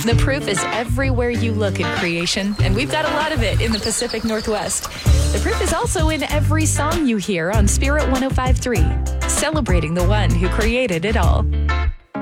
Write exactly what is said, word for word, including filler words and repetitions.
The proof is everywhere you look in creation, and we've got a lot of it in the Pacific Northwest. The proof is also in every song you hear on Spirit one oh five point three, celebrating the one who created it all.